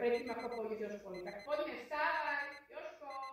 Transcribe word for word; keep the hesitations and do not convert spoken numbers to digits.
predtým, ako pôjdeš do školy. Tak poďme, vstávaj, Jožko!